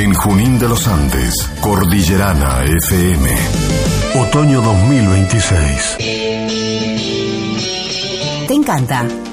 En Junín de los Andes, Cordillerana FM. Otoño 2026. ¿Te encanta